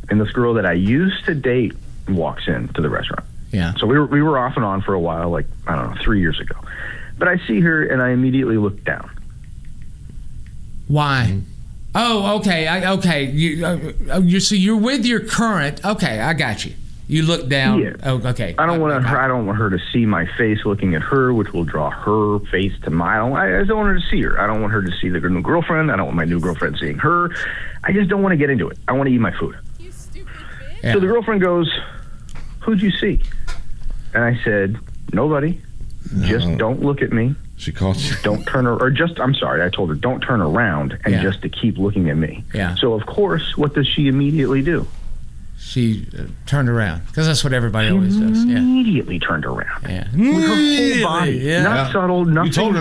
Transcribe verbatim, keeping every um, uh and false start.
and this girl that I used to date walks into the restaurant. Yeah. So we were we were off and on for a while, like, I don't know, three years ago. But I see her, and I immediately look down. Why? Mm-hmm. Oh, okay. I, okay. You, uh, you so you're with your current. Okay, I got you. You look down. Yeah. Oh, okay. I don't want I, her. I don't want her to see my face looking at her, which will draw her face to mine. I don't, I just don't want her to see her. I don't want her to see the new girlfriend. I don't want my new girlfriend seeing her. I just don't want to get into it. I want to eat my food. You stupid bitch. Yeah. So the girlfriend goes, "Who'd you see?" And I said, "Nobody. No. Just don't look at me." She called you. Don't turn her, or just, I'm sorry, I told her, don't turn around, and yeah. just to keep looking at me. Yeah. So, of course, what does she immediately do? She uh, turned around, because that's what everybody always does. Yeah. Immediately turned around. Yeah. With her whole body. Yeah. Not Yeah. subtle, nothing. You told her